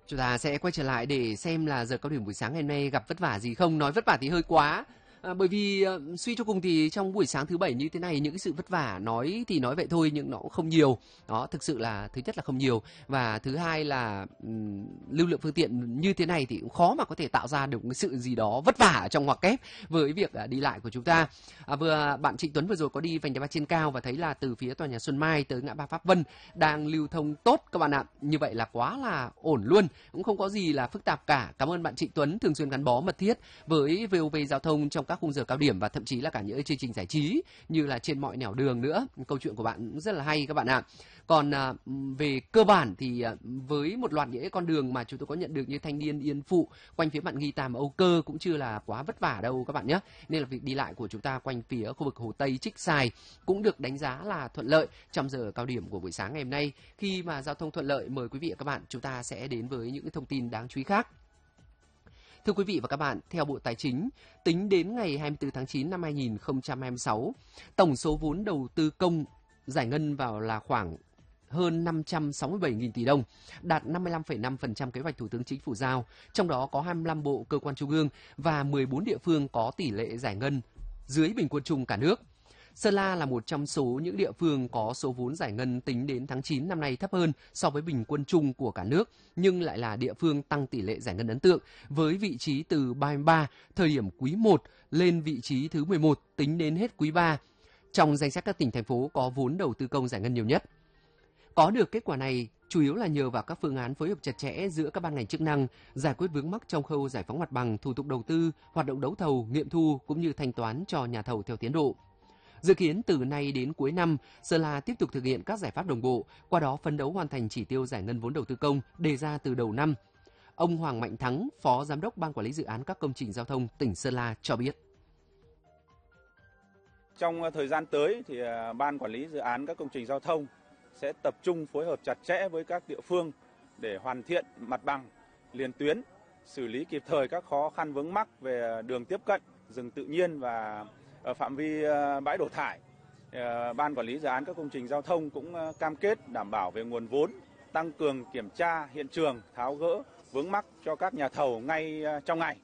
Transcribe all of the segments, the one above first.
Chúng ta sẽ quay trở lại để xem là giờ cao điểm buổi sáng ngày hôm nay gặp vất vả gì không. Nói vất vả thì hơi quá. Bởi vì suy cho cùng thì trong buổi sáng thứ bảy như thế này những cái sự vất vả nói thì nói vậy thôi nhưng nó cũng không nhiều. Đó, thực sự là thứ nhất là không nhiều và thứ hai là lưu lượng phương tiện như thế này thì cũng khó mà có thể tạo ra được cái sự gì đó vất vả trong ngoặc kép với việc đi lại của chúng ta. Vừa bạn Trịnh Tuấn vừa rồi có đi vành đai ba trên cao và thấy là từ phía tòa nhà Xuân Mai tới ngã ba Pháp Vân đang lưu thông tốt các bạn ạ. Như vậy là quá là ổn luôn, cũng không có gì là phức tạp cả. Cảm ơn bạn Trịnh Tuấn thường xuyên gắn bó mật thiết với VOV Giao thông trong các khung giờ cao điểm và thậm chí là cả những chương trình giải trí như là trên mọi nẻo đường nữa. Câu chuyện của bạn rất là hay các bạn ạ. Còn về cơ bản thì với một loạt những con đường mà chúng tôi có nhận được như Thanh Niên, Yên Phụ, quanh phía Vạn Nghi, Tam, Âu Cơ cũng chưa là quá vất vả đâu các bạn nhé. Nên là việc đi lại của chúng ta quanh phía khu vực Hồ Tây, Trích Xài cũng được đánh giá là thuận lợi trong giờ cao điểm của buổi sáng ngày hôm nay. Khi mà giao thông thuận lợi, mời quý vị và các bạn chúng ta sẽ đến với những thông tin đáng chú ý khác. Thưa quý vị và các bạn, theo Bộ Tài chính, tính đến ngày 24 tháng 9 năm 2026, tổng số vốn đầu tư công giải ngân vào là khoảng hơn 567.000 tỷ đồng, đạt 55,5% kế hoạch Thủ tướng Chính phủ giao. Trong đó có 25 bộ cơ quan trung ương và 14 địa phương có tỷ lệ giải ngân dưới bình quân chung cả nước. Sơn La là một trong số những địa phương có số vốn giải ngân tính đến tháng 9 năm nay thấp hơn so với bình quân chung của cả nước, nhưng lại là địa phương tăng tỷ lệ giải ngân ấn tượng với vị trí từ 33 thời điểm quý 1 lên vị trí thứ 11 tính đến hết quý 3 trong danh sách các tỉnh thành phố có vốn đầu tư công giải ngân nhiều nhất. Có được kết quả này chủ yếu là nhờ vào các phương án phối hợp chặt chẽ giữa các ban ngành chức năng, giải quyết vướng mắc trong khâu giải phóng mặt bằng, thủ tục đầu tư, hoạt động đấu thầu, nghiệm thu cũng như thanh toán cho nhà thầu theo tiến độ. Dự kiến từ nay đến cuối năm, Sơn La tiếp tục thực hiện các giải pháp đồng bộ, qua đó phấn đấu hoàn thành chỉ tiêu giải ngân vốn đầu tư công đề ra từ đầu năm. Ông Hoàng Mạnh Thắng, Phó Giám đốc Ban Quản lý Dự án các công trình giao thông tỉnh Sơn La cho biết. Trong thời gian tới thì Ban Quản lý Dự án các công trình giao thông sẽ tập trung phối hợp chặt chẽ với các địa phương để hoàn thiện mặt bằng, liền tuyến, xử lý kịp thời các khó khăn vướng mắc về đường tiếp cận, rừng tự nhiên và ở phạm vi bãi đổ thải. Ban Quản lý Dự án các công trình giao thông cũng cam kết đảm bảo về nguồn vốn, tăng cường kiểm tra hiện trường, tháo gỡ vướng mắc cho các nhà thầu ngay trong ngày.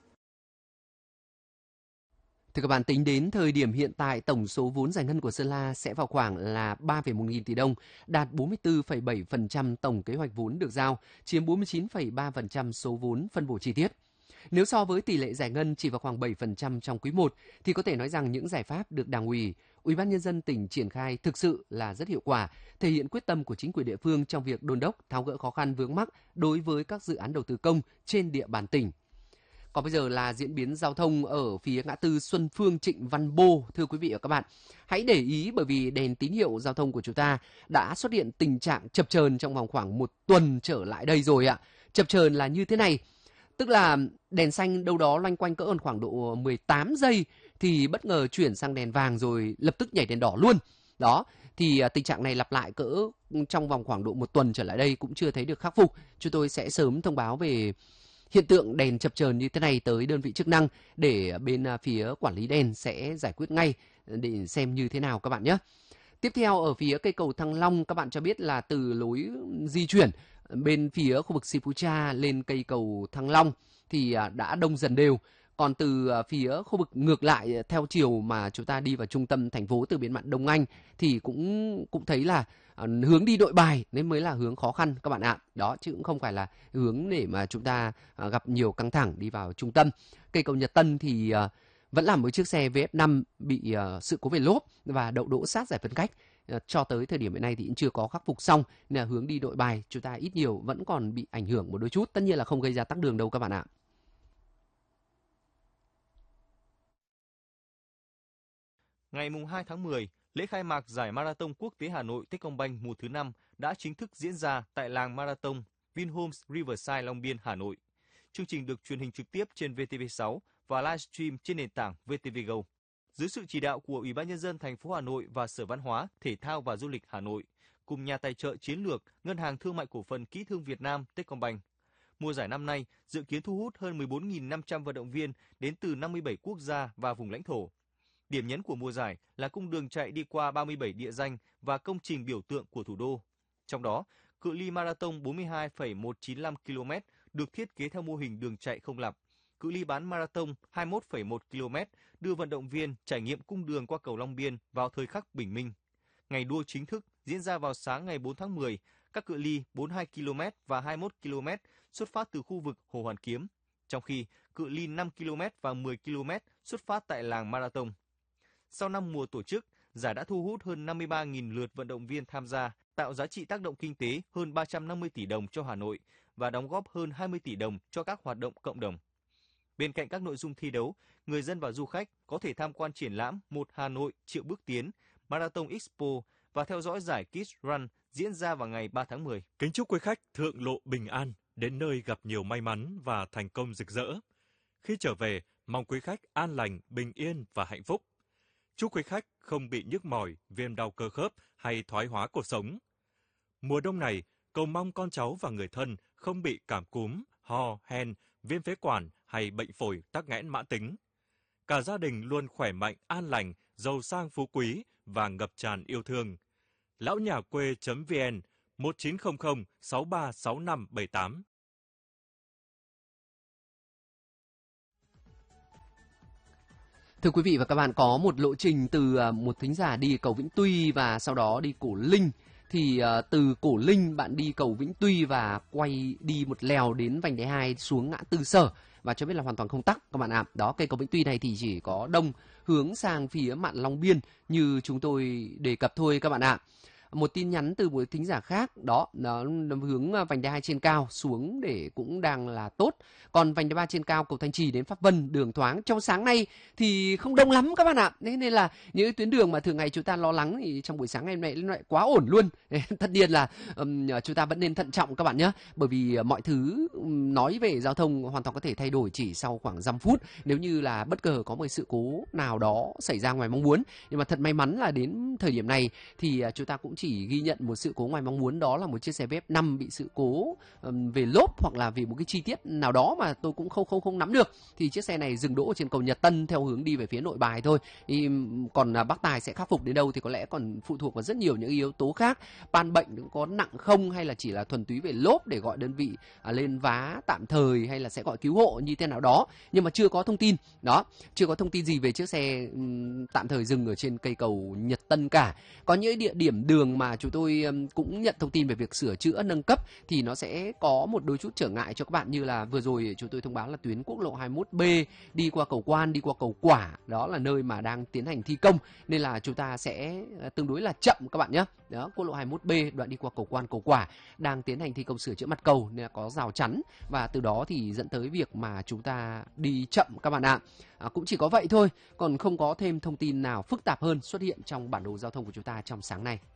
Thưa các bạn, tính đến thời điểm hiện tại, tổng số vốn giải ngân của Sơn La sẽ vào khoảng là 3,1 nghìn tỷ đồng, đạt 44,7% tổng kế hoạch vốn được giao, chiếm 49,3% số vốn phân bổ chi tiết. Nếu so với tỷ lệ giải ngân chỉ vào khoảng 7% trong quý 1, thì có thể nói rằng những giải pháp được Đảng ủy, Ủy ban Nhân dân tỉnh triển khai thực sự là rất hiệu quả, thể hiện quyết tâm của chính quyền địa phương trong việc đôn đốc, tháo gỡ khó khăn vướng mắc đối với các dự án đầu tư công trên địa bàn tỉnh. Còn bây giờ là diễn biến giao thông ở phía ngã tư Xuân Phương Trịnh Văn Bô. Thưa quý vị và các bạn, hãy để ý bởi vì đèn tín hiệu giao thông của chúng ta đã xuất hiện tình trạng chập chờn trong vòng khoảng một tuần trở lại đây rồi ạ. Chập chờn là như thế này, tức là đèn xanh đâu đó loanh quanh cỡ khoảng độ 18 giây thì bất ngờ chuyển sang đèn vàng rồi lập tức nhảy đèn đỏ luôn. Đó, thì tình trạng này lặp lại cỡ trong vòng khoảng độ một tuần trở lại đây cũng chưa thấy được khắc phục. Chúng tôi sẽ sớm thông báo về hiện tượng đèn chập chờn như thế này tới đơn vị chức năng để bên phía quản lý đèn sẽ giải quyết ngay để xem như thế nào các bạn nhé. Tiếp theo ở phía cây cầu Thăng Long, các bạn cho biết là từ lối di chuyển bên phía khu vực Sipucha lên cây cầu Thăng Long thì đã đông dần đều. Còn từ phía khu vực ngược lại theo chiều mà chúng ta đi vào trung tâm thành phố từ bến mạn Đông Anh thì cũng thấy là hướng đi Nội Bài nên mới là hướng khó khăn các bạn ạ. Đó, chứ cũng không phải là hướng để mà chúng ta gặp nhiều căng thẳng đi vào trung tâm. Cây cầu Nhật Tân thì vẫn là một chiếc xe VF5 bị sự cố về lốp và đậu đỗ sát giải phân cách. Cho tới thời điểm hiện nay thì cũng chưa có khắc phục xong nên là hướng đi Nội Bài chúng ta ít nhiều vẫn còn bị ảnh hưởng một đôi chút. Tất nhiên là không gây ra tắc đường đâu các bạn ạ. Ngày 2 tháng 10, lễ khai mạc giải Marathon Quốc tế Hà Nội Techcombank mùa thứ 5 đã chính thức diễn ra tại làng Marathon Vinhomes Riverside Long Biên, Hà Nội. Chương trình được truyền hình trực tiếp trên VTV6 và livestream trên nền tảng VTV Go. Dưới sự chỉ đạo của Ủy ban Nhân dân thành phố Hà Nội và Sở Văn hóa, Thể thao và Du lịch Hà Nội, cùng nhà tài trợ chiến lược Ngân hàng Thương mại Cổ phần Kỹ thương Việt Nam Techcombank. Mùa giải năm nay dự kiến thu hút hơn 14.500 vận động viên đến từ 57 quốc gia và vùng lãnh thổ. Điểm nhấn của mùa giải là cung đường chạy đi qua 37 địa danh và công trình biểu tượng của thủ đô. Trong đó, cự ly marathon 42,195 km được thiết kế theo mô hình đường chạy không lặp. Cự ly bán marathon 21,1 km đưa vận động viên trải nghiệm cung đường qua cầu Long Biên vào thời khắc bình minh. Ngày đua chính thức diễn ra vào sáng ngày 4 tháng 10, các cự ly 42 km và 21 km xuất phát từ khu vực Hồ Hoàn Kiếm, trong khi cự ly 5 km và 10 km xuất phát tại làng Marathon. Sau 5 mùa tổ chức, giải đã thu hút hơn 53.000 lượt vận động viên tham gia, tạo giá trị tác động kinh tế hơn 350 tỷ đồng cho Hà Nội và đóng góp hơn 20 tỷ đồng cho các hoạt động cộng đồng. Bên cạnh các nội dung thi đấu, người dân và du khách có thể tham quan triển lãm Một Hà Nội triệu bước tiến, Marathon Expo và theo dõi giải Kids Run diễn ra vào ngày 3 tháng 10. Kính chúc quý khách thượng lộ bình an, đến nơi gặp nhiều may mắn và thành công rực rỡ. Khi trở về, mong quý khách an lành, bình yên và hạnh phúc. Chúc quý khách không bị nhức mỏi, viêm đau cơ khớp hay thoái hóa cột sống. Mùa đông này, cầu mong con cháu và người thân không bị cảm cúm, ho, hen, viêm phế quản hay bệnh phổi tắc nghẽn mãn tính. Cả gia đình luôn khỏe mạnh, an lành, giàu sang phú quý và ngập tràn yêu thương. Lão nhà quê.vn 1900 636578. Thưa quý vị và các bạn, có một lộ trình từ một thính giả đi cầu Vĩnh Tuy và sau đó đi Cổ Linh. Thì từ Cổ Linh bạn đi cầu Vĩnh Tuy và quay đi một lèo đến vành đai 2 xuống ngã tư Sở. Và cho biết là hoàn toàn không tắc các bạn ạ. Đó, cây cầu Vĩnh Tuy này thì chỉ có đông hướng sang phía mạn Long Biên như chúng tôi đề cập thôi các bạn ạ. Một tin nhắn từ một thính giả khác, đó, nó hướng vành đai 2 trên cao xuống để cũng đang là tốt. Còn vành đai 3 trên cao cầu Thanh Trì đến Pháp Vân đường thoáng. Trong sáng nay thì không đông lắm các bạn ạ. Thế nên là những tuyến đường mà thường ngày chúng ta lo lắng thì trong buổi sáng ngày hôm nay lại quá ổn luôn. Tất nhiên là chúng ta vẫn nên thận trọng các bạn nhé. Bởi vì mọi thứ nói về giao thông hoàn toàn có thể thay đổi chỉ sau khoảng 5 phút. Nếu như là bất ngờ có một sự cố nào đó xảy ra ngoài mong muốn. Nhưng mà thật may mắn là đến thời điểm này thì chúng ta cũng chỉ ghi nhận một sự cố ngoài mong muốn, đó là một chiếc xe VF5 bị sự cố về lốp hoặc là vì một cái chi tiết nào đó mà tôi cũng không nắm được. Thì chiếc xe này dừng đỗ trên cầu Nhật Tân theo hướng đi về phía Nội Bài thôi. Thì còn Bác Tài sẽ khắc phục đến đâu thì có lẽ còn phụ thuộc vào rất nhiều những yếu tố khác. Ban bệnh có nặng không hay là chỉ là thuần túy về lốp để gọi đơn vị lên vá tạm thời hay là sẽ gọi cứu hộ như thế nào đó. Nhưng mà chưa có thông tin. Đó, chưa có thông tin gì về chiếc xe tạm thời dừng ở trên cây cầu Nhật Tân cả. Có những địa điểm đường mà chúng tôi cũng nhận thông tin về việc sửa chữa nâng cấp thì nó sẽ có một đôi chút trở ngại cho các bạn, như là vừa rồi chúng tôi thông báo là tuyến quốc lộ 21B đi qua cầu Quan, đi qua cầu Quả, đó là nơi mà đang tiến hành thi công nên là chúng ta sẽ tương đối là chậm các bạn nhé. Đó, quốc lộ 21B đoạn đi qua cầu Quan, cầu Quả đang tiến hành thi công sửa chữa mặt cầu nên là có rào chắn và từ đó thì dẫn tới việc mà chúng ta đi chậm các bạn ạ. Cũng chỉ có vậy thôi, còn không có thêm thông tin nào phức tạp hơn xuất hiện trong bản đồ giao thông của chúng ta trong sáng nay.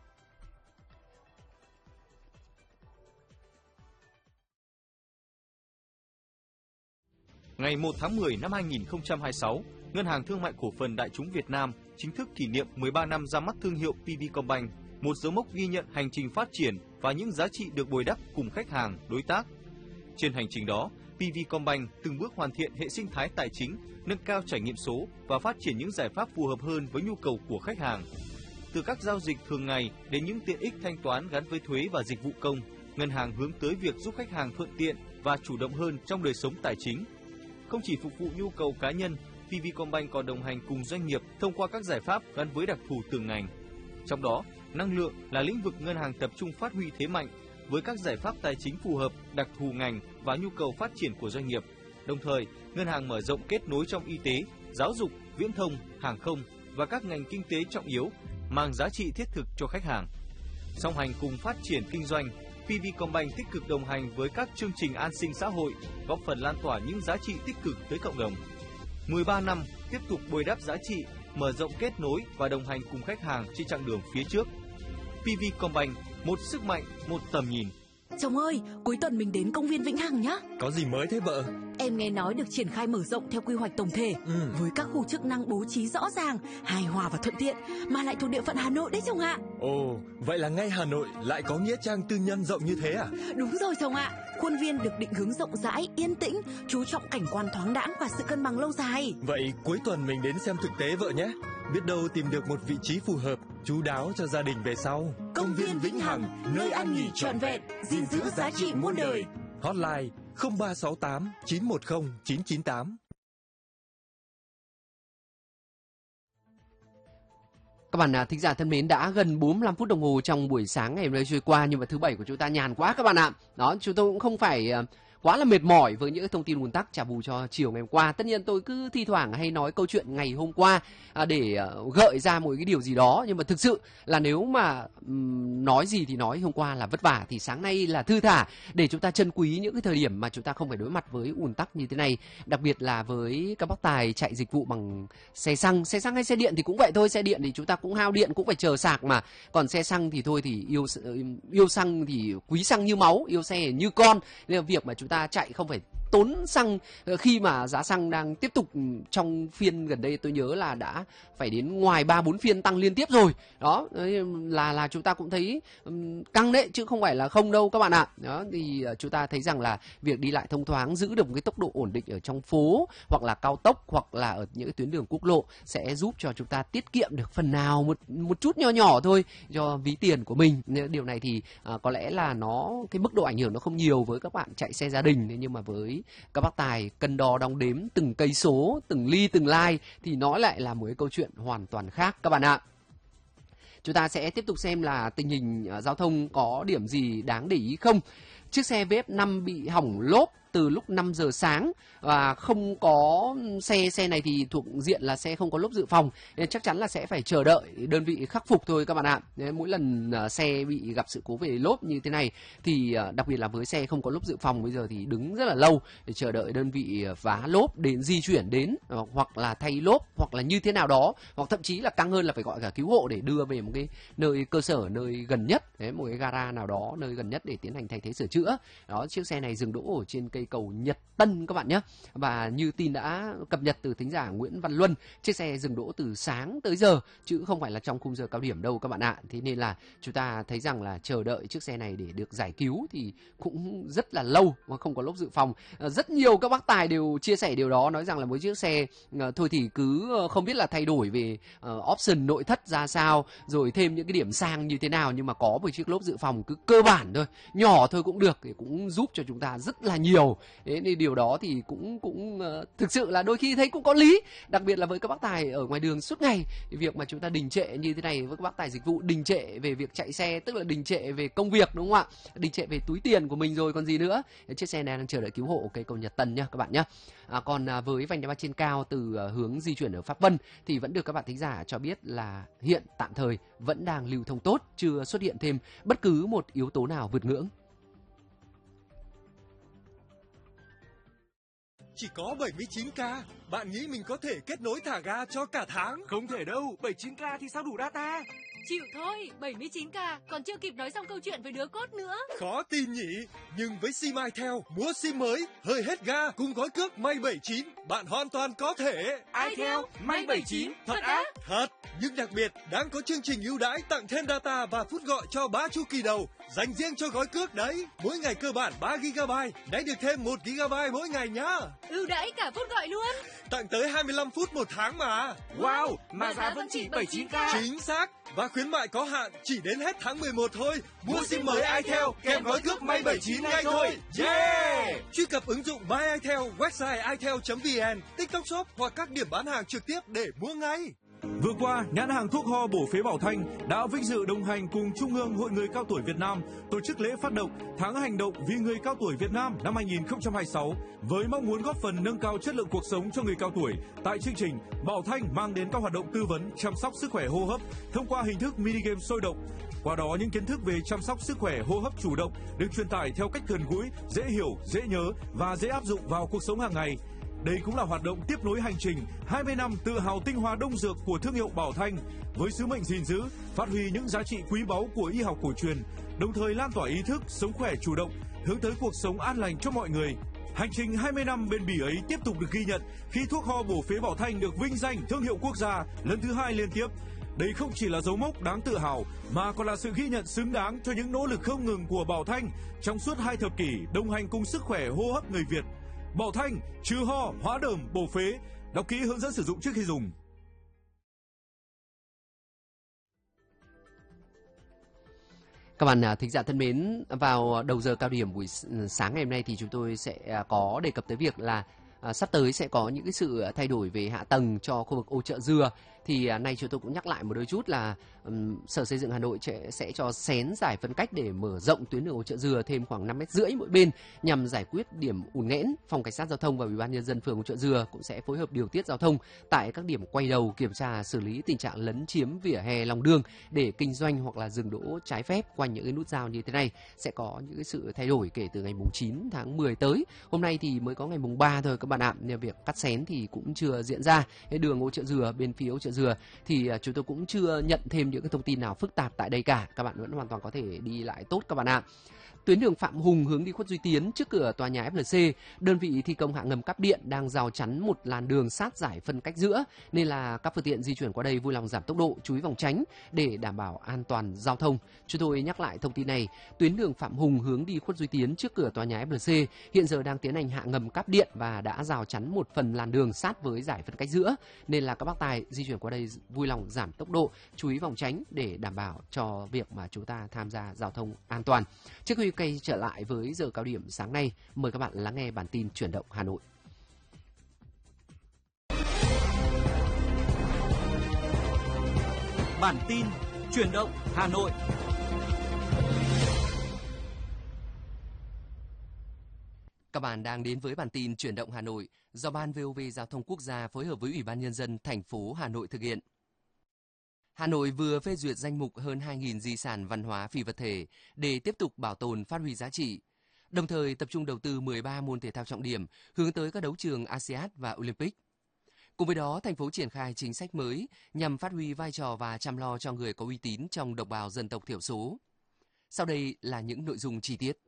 Ngày 1 tháng 10 năm 2026, Ngân hàng Thương mại Cổ phần Đại chúng Việt Nam chính thức kỷ niệm 13 năm ra mắt thương hiệu PVcombank, một dấu mốc ghi nhận hành trình phát triển và những giá trị được bồi đắp cùng khách hàng, đối tác. Trên hành trình đó, PVcombank từng bước hoàn thiện hệ sinh thái tài chính, nâng cao trải nghiệm số và phát triển những giải pháp phù hợp hơn với nhu cầu của khách hàng. Từ các giao dịch thường ngày đến những tiện ích thanh toán gắn với thuế và dịch vụ công, ngân hàng hướng tới việc giúp khách hàng thuận tiện và chủ động hơn trong đời sống tài chính. Không chỉ phục vụ nhu cầu cá nhân, PVcombank còn đồng hành cùng doanh nghiệp thông qua các giải pháp gắn với đặc thù từng ngành. Trong đó, năng lượng là lĩnh vực ngân hàng tập trung phát huy thế mạnh với các giải pháp tài chính phù hợp, đặc thù ngành và nhu cầu phát triển của doanh nghiệp. Đồng thời, ngân hàng mở rộng kết nối trong y tế, giáo dục, viễn thông, hàng không và các ngành kinh tế trọng yếu, mang giá trị thiết thực cho khách hàng. Song hành cùng phát triển kinh doanh, PVcombank tích cực đồng hành với các chương trình an sinh xã hội, góp phần lan tỏa những giá trị tích cực tới cộng đồng. 13 năm tiếp tục bồi đắp giá trị, mở rộng kết nối và đồng hành cùng khách hàng trên chặng đường phía trước. PVcombank, một sức mạnh, một tầm nhìn. Chồng ơi, cuối tuần mình đến công viên Vĩnh Hằng nhá. Có gì mới thế vợ? Em nghe nói được triển khai mở rộng theo quy hoạch tổng thể, với các khu chức năng bố trí rõ ràng, hài hòa và thuận tiện, mà lại thuộc địa phận Hà Nội đấy chồng ạ. Ồ, vậy là ngay Hà Nội lại có nghĩa trang tư nhân rộng như thế à? Đúng rồi chồng ạ. Khuôn viên được định hướng rộng rãi, yên tĩnh, chú trọng cảnh quan thoáng đãng và sự cân bằng lâu dài. Vậy cuối tuần mình đến xem thực tế vợ nhé. Biết đâu tìm được một vị trí phù hợp, chu đáo cho gia đình về sau. Công viên Vĩnh Hằng, nơi an nghỉ trọn vẹn, gìn giữ giá trị muôn đời. Hotline 0368 910 998. Các bạn thính giả thân mến, đã gần 45 phút đồng hồ trong buổi sáng ngày hôm nay trôi qua, nhưng mà thứ bảy của chúng ta nhàn quá các bạn ạ. Đó, chúng tôi cũng không phải quá là mệt mỏi với những thông tin ùn tắc trả bù cho chiều ngày hôm qua. Tất nhiên tôi cứ thi thoảng hay nói câu chuyện ngày hôm qua để gợi ra một cái điều gì đó, nhưng mà thực sự là nếu mà nói gì thì nói, hôm qua là vất vả thì sáng nay là thư thả, để chúng ta trân quý những cái thời điểm mà chúng ta không phải đối mặt với ùn tắc như thế này. Đặc biệt là với các bác tài chạy dịch vụ bằng xe xăng hay xe điện thì cũng vậy thôi. Xe điện thì chúng ta cũng hao điện, cũng phải chờ sạc mà. Còn xe xăng thì thôi, thì yêu xăng thì quý xăng như máu, yêu xe như con. Nên là việc mà chúng ta chạy không phải tốn xăng khi mà giá xăng đang tiếp tục trong phiên gần đây, tôi nhớ là đã phải đến ngoài 3-4 phiên tăng liên tiếp rồi. Đó là chúng ta cũng thấy căng đấy, chứ không phải là không đâu các bạn ạ. Đó thì chúng ta thấy rằng là việc đi lại thông thoáng, giữ được một cái tốc độ ổn định ở trong phố hoặc là cao tốc hoặc là ở những cái tuyến đường quốc lộ sẽ giúp cho chúng ta tiết kiệm được phần nào một chút nhỏ thôi cho ví tiền của mình. Điều này thì có lẽ là cái mức độ ảnh hưởng nó không nhiều với các bạn chạy xe gia đình, nhưng mà với các bác tài cân đo đong đếm từng cây số, từng ly từng lai thì nó lại là một cái câu chuyện hoàn toàn khác các bạn ạ. Chúng ta sẽ tiếp tục xem là tình hình giao thông có điểm gì đáng để ý không. Chiếc xe VF5 bị hỏng lốp từ lúc 5 giờ sáng và không có xe này thì thuộc diện là xe không có lốp dự phòng, nên chắc chắn là sẽ phải chờ đợi đơn vị khắc phục thôi các bạn ạ. Mỗi lần xe bị gặp sự cố về lốp như thế này thì đặc biệt là với xe không có lốp dự phòng bây giờ thì đứng rất là lâu để chờ đợi đơn vị vá lốp đến di chuyển đến, hoặc là thay lốp, hoặc là như thế nào đó, hoặc thậm chí là căng hơn là phải gọi cả cứu hộ để đưa về một cái nơi cơ sở, nơi gần nhất, một cái gara nào đó nơi gần nhất để tiến hành thay thế sửa chữa. Đó, chiếc xe này dừng đỗ ở trên cây cầu Nhật Tân các bạn nhé. Và như tin đã cập nhật từ thính giả Nguyễn Văn Luân, chiếc xe dừng đỗ từ sáng tới giờ chứ không phải là trong khung giờ cao điểm đâu các bạn ạ. Thế nên là chúng ta thấy rằng là chờ đợi chiếc xe này để được giải cứu thì cũng rất là lâu mà không có lốp dự phòng. Rất nhiều các bác tài đều chia sẻ điều đó, nói rằng là với chiếc xe thôi thì cứ không biết là thay đổi về option nội thất ra sao, rồi thêm những cái điểm sang như thế nào, nhưng mà có một chiếc lốp dự phòng cứ cơ bản thôi, nhỏ thôi cũng được, thì cũng giúp cho chúng ta rất là nhiều. Thế nên điều đó thì cũng thực sự là đôi khi thấy cũng có lý, đặc biệt là với các bác tài ở ngoài đường suốt ngày. Việc mà chúng ta đình trệ như thế này với các bác tài dịch vụ, đình trệ về việc chạy xe tức là đình trệ về công việc, đúng không ạ? Đình trệ về túi tiền của mình rồi còn gì nữa. Chiếc xe này đang chờ đợi cứu hộ cây cầu Nhật Tân nhá các bạn nhé. Còn với vành đai ba trên cao từ hướng di chuyển ở Pháp Vân thì vẫn được các bạn thính giả cho biết là hiện tạm thời vẫn đang lưu thông tốt, chưa xuất hiện thêm bất cứ một yếu tố nào vượt ngưỡng. Chỉ có 79k, bạn nghĩ mình có thể kết nối thả ga cho cả tháng? Không thể đâu, 79k thì sao đủ data? Chịu thôi, 79k, còn chưa kịp nói xong câu chuyện với đứa cốt nữa. Khó tin nhỉ, nhưng với sim itel, mua sim mới, hơi hết ga, cùng gói cước May 79, bạn hoàn toàn có thể. itel, May 79, thật á? Thật, nhưng đặc biệt, đang có chương trình ưu đãi tặng thêm data và phút gọi cho 3 chu kỳ đầu, dành riêng cho gói cước đấy. Mỗi ngày cơ bản 3GB, nãy được thêm 1GB mỗi ngày nhá. Ưu đãi cả phút gọi luôn. Tặng tới 25 phút một tháng mà. Wow, mà giá vẫn chỉ 79k. Chính xác, và khuyến mại có hạn chỉ đến hết tháng 11 thôi. Mua sim mới itel kèm gói cước May 79 ngay thôi. Yeah! Truy cập ứng dụng My itel, website itel.vn, TikTok Shop hoặc các điểm bán hàng trực tiếp để mua ngay. Vừa qua, nhãn hàng thuốc ho bổ phế Bảo Thanh đã vinh dự đồng hành cùng Trung ương Hội người cao tuổi Việt Nam tổ chức lễ phát động tháng hành động vì người cao tuổi Việt Nam năm 2026 với mong muốn góp phần nâng cao chất lượng cuộc sống cho người cao tuổi. Tại chương trình, Bảo Thanh mang đến các hoạt động tư vấn chăm sóc sức khỏe hô hấp thông qua hình thức mini game sôi động. Qua đó, những kiến thức về chăm sóc sức khỏe hô hấp chủ động được truyền tải theo cách gần gũi, dễ hiểu, dễ nhớ và dễ áp dụng vào cuộc sống hàng ngày. Đây cũng là hoạt động tiếp nối hành trình 20 năm tự hào tinh hoa đông dược của thương hiệu Bảo Thanh với sứ mệnh gìn giữ, phát huy những giá trị quý báu của y học cổ truyền, đồng thời lan tỏa ý thức sống khỏe chủ động, hướng tới cuộc sống an lành cho mọi người. Hành trình 20 năm bền bỉ ấy tiếp tục được ghi nhận khi thuốc ho bổ phế Bảo Thanh được vinh danh thương hiệu quốc gia lần thứ 2 liên tiếp. Đây không chỉ là dấu mốc đáng tự hào mà còn là sự ghi nhận xứng đáng cho những nỗ lực không ngừng của Bảo Thanh trong suốt 2 thập kỷ đồng hành cùng sức khỏe hô hấp người Việt. Bảo Thanh, trừ ho, hóa đờm, bổ phế. Đọc kỹ hướng dẫn sử dụng trước khi dùng. Các bạn thính giả thân mến, vào đầu giờ cao điểm buổi sáng ngày hôm nay thì chúng tôi sẽ có đề cập tới việc là sắp tới sẽ có những cái sự thay đổi về hạ tầng cho khu vực ô Chợ Dừa. Thì nay chúng tôi cũng nhắc lại một đôi chút là Sở Xây dựng Hà Nội sẽ cho xén giải phân cách để mở rộng tuyến đường ô Chợ Dừa thêm khoảng 5,5 m mỗi bên nhằm giải quyết điểm ùn nghẽn. Phòng Cảnh sát Giao thông và Ủy ban Nhân dân phường ô Chợ Dừa cũng sẽ phối hợp điều tiết giao thông tại các điểm quay đầu, kiểm tra xử lý tình trạng lấn chiếm vỉa hè lòng đường để kinh doanh hoặc là dừng đỗ trái phép quanh những cái nút giao như thế này. Sẽ có những cái sự thay đổi kể từ ngày 9 tháng 10 tới. Hôm nay thì mới có ngày 3 thôi các bạn ạ, nên việc cắt xén thì cũng chưa diễn ra. Cái đường ô Chợ Dừa, bên phía ô Chợ Dừa thì chúng tôi cũng chưa nhận thêm những cái thông tin nào phức tạp tại đây cả. Các bạn vẫn hoàn toàn có thể đi lại tốt các bạn ạ. Tuyến đường Phạm Hùng hướng đi Khuất Duy Tiến trước cửa tòa nhà FLC, đơn vị thi công hạ ngầm cáp điện đang rào chắn một làn đường sát giải phân cách giữa, nên là các phương tiện di chuyển qua đây vui lòng giảm tốc độ, chú ý vòng tránh để đảm bảo an toàn giao thông. Chúng tôi nhắc lại thông tin này, tuyến đường Phạm Hùng hướng đi Khuất Duy Tiến trước cửa tòa nhà FLC hiện giờ đang tiến hành hạ ngầm cáp điện và đã rào chắn một phần làn đường sát với giải phân cách giữa, nên là các bác tài di chuyển qua đây vui lòng giảm tốc độ, chú ý vòng tránh để đảm bảo cho việc mà chúng ta tham gia giao thông an toàn. Trước khi quay trở lại với giờ cao điểm sáng nay, mời các bạn lắng nghe bản tin chuyển động Hà Nội. Bản tin chuyển động Hà Nội. Các bạn đang đến với bản tin chuyển động Hà Nội do Ban VOV Giao thông Quốc gia phối hợp với Ủy ban Nhân dân thành phố Hà Nội thực hiện. Hà Nội vừa phê duyệt danh mục hơn 2.000 di sản văn hóa phi vật thể để tiếp tục bảo tồn phát huy giá trị, đồng thời tập trung đầu tư 13 môn thể thao trọng điểm hướng tới các đấu trường ASEAN và Olympic. Cùng với đó, thành phố triển khai chính sách mới nhằm phát huy vai trò và chăm lo cho người có uy tín trong đồng bào dân tộc thiểu số. Sau đây là những nội dung chi tiết.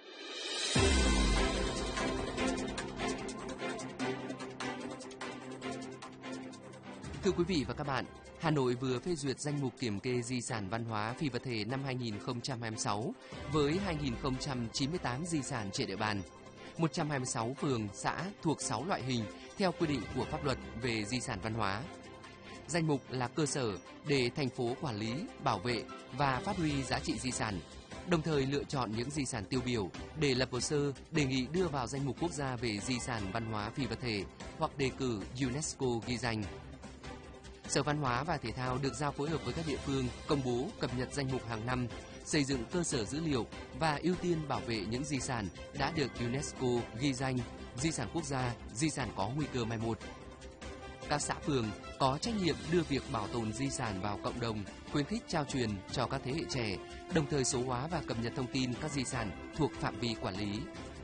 Thưa quý vị và các bạn, Hà Nội vừa phê duyệt danh mục kiểm kê di sản văn hóa phi vật thể năm 2026 với 2.098 di sản trên địa bàn, 126 phường, xã thuộc 6 loại hình theo quy định của pháp luật về di sản văn hóa. Danh mục là cơ sở để thành phố quản lý, bảo vệ và phát huy giá trị di sản, đồng thời lựa chọn những di sản tiêu biểu để lập hồ sơ đề nghị đưa vào danh mục quốc gia về di sản văn hóa phi vật thể hoặc đề cử UNESCO ghi danh. Sở Văn hóa và Thể thao được giao phối hợp với các địa phương công bố cập nhật danh mục hàng năm, xây dựng cơ sở dữ liệu và ưu tiên bảo vệ những di sản đã được UNESCO ghi danh di sản quốc gia, di sản có nguy cơ mai một. Các xã phường có trách nhiệm đưa việc bảo tồn di sản vào cộng đồng, khuyến khích trao truyền cho các thế hệ trẻ, đồng thời số hóa và cập nhật thông tin các di sản thuộc phạm vi quản lý.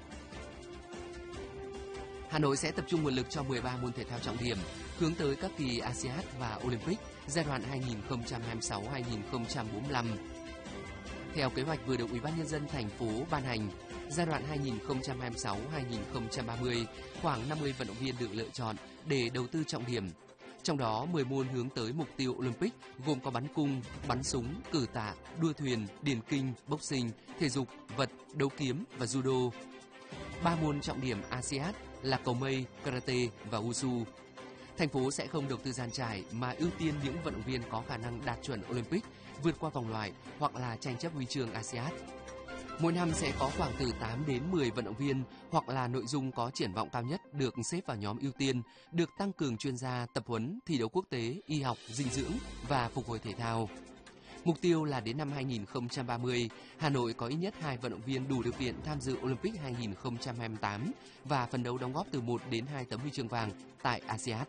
Hà Nội sẽ tập trung nguồn lực cho 13 môn thể thao trọng điểm hướng tới các kỳ ASEAN và Olympic giai đoạn 2026-2045. Theo kế hoạch vừa được Ủy ban Nhân dân thành phố ban hành, giai đoạn 2026-2030, khoảng 50 vận động viên được lựa chọn để đầu tư trọng điểm. Trong đó, 10 môn hướng tới mục tiêu Olympic gồm có bắn cung, bắn súng, cử tạ, đua thuyền, điền kinh, boxing, thể dục, vật, đấu kiếm và judo. 3 môn trọng điểm ASEAN là cầu mây, karate và wushu. Thành phố sẽ không đầu tư dàn trải mà ưu tiên những vận động viên có khả năng đạt chuẩn Olympic, vượt qua vòng loại hoặc là tranh chấp huy chương ASEAN. Mỗi năm sẽ có khoảng từ 8 đến 10 vận động viên hoặc là nội dung có triển vọng cao nhất được xếp vào nhóm ưu tiên, được tăng cường chuyên gia, tập huấn, thi đấu quốc tế, y học, dinh dưỡng và phục hồi thể thao. Mục tiêu là đến năm 2030, Hà Nội có ít nhất 2 vận động viên đủ điều kiện tham dự Olympic 2028 và phấn đấu đóng góp từ 1 đến 2 tấm huy chương vàng tại ASEAN.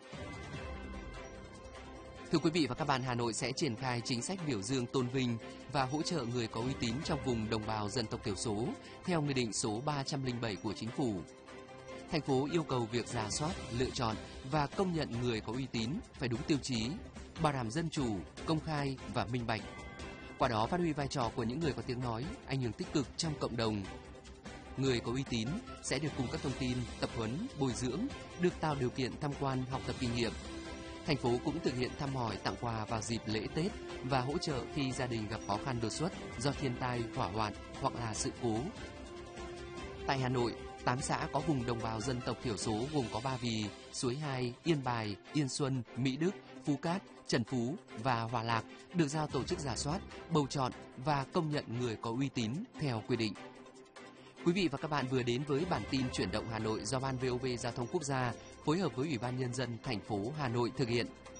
Thưa quý vị và các bạn, Hà Nội sẽ triển khai chính sách biểu dương tôn vinh và hỗ trợ người có uy tín trong vùng đồng bào dân tộc thiểu số theo Nghị định số 307 của Chính phủ. Thành phố yêu cầu việc rà soát, lựa chọn và công nhận người có uy tín phải đúng tiêu chí, bảo đảm dân chủ, công khai và minh bạch. Qua đó phát huy vai trò của những người có tiếng nói, ảnh hưởng tích cực trong cộng đồng. Người có uy tín sẽ được cung cấp thông tin, tập huấn, bồi dưỡng, được tạo điều kiện tham quan, học tập kinh nghiệm. Thành phố cũng thực hiện thăm hỏi, tặng quà vào dịp lễ Tết và hỗ trợ khi gia đình gặp khó khăn đột xuất do thiên tai, hỏa hoạn hoặc là sự cố. Tại Hà Nội, 8 xã có vùng đồng bào dân tộc thiểu số gồm có Ba Vì, Suối Hai, Yên Bài, Yên Xuân, Mỹ Đức, Phú Cát, Trần Phú và Hòa Lạc được giao tổ chức rà soát, bầu chọn và công nhận người có uy tín theo quy định. Quý vị và các bạn vừa đến với bản tin Chuyển động Hà Nội do Ban VOV Giao thông Quốc gia phối hợp với Ủy ban Nhân dân thành phố Hà Nội thực hiện.